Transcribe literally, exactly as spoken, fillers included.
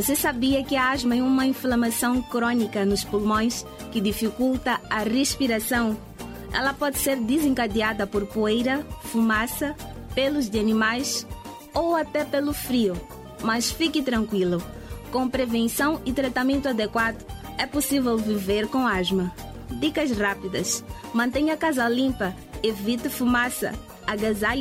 Você sabia que a asma é uma inflamação crônica nos pulmões que dificulta a respiração? Ela pode ser desencadeada por poeira, fumaça, pelos de animais ou até pelo frio. Mas fique tranquilo, com prevenção e tratamento adequado, é possível viver com asma. Dicas rápidas: mantenha a casa limpa, evite fumaça, agasalhe